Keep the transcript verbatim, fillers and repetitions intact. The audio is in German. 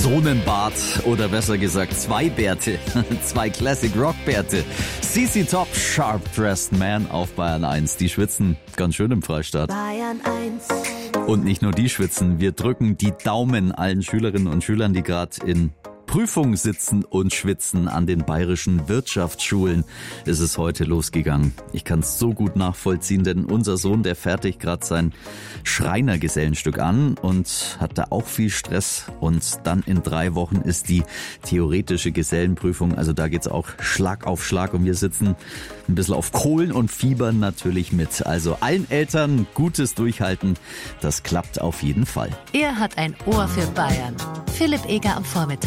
Personenbart oder besser gesagt zwei Bärte, zwei Classic Rock Bärte. C C Top, Sharp Dressed Man auf Bayern eins. Die schwitzen ganz schön im Freistaat. Bayern eins. Und nicht nur die schwitzen, wir drücken die Daumen allen Schülerinnen und Schülern, die gerade in Prüfung sitzen und schwitzen. An den bayerischen Wirtschaftsschulen ist es heute losgegangen. Ich kann es so gut nachvollziehen, denn unser Sohn, der fertigt gerade sein Schreinergesellenstück an und hat da auch viel Stress. Und dann in drei Wochen ist die theoretische Gesellenprüfung. Also da geht's auch Schlag auf Schlag und wir sitzen ein bisschen auf Kohlen und fiebern natürlich mit. Also allen Eltern gutes Durchhalten, das klappt auf jeden Fall. Er hat ein Ohr für Bayern. Philipp Eger am Vormittag.